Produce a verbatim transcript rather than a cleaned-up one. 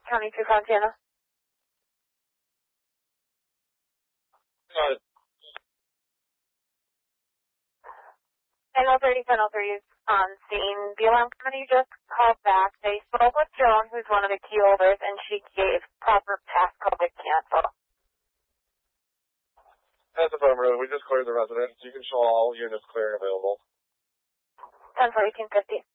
County to Fontana. Got it. I know thirty ten oh three is on scene. The alarm company just called back. They spoke with Joan, who's one of the key holders, and she gave proper passcode to cancel. That's affirmative. We just cleared the residence. You can show all units clear and available. ten for eighteen fifty.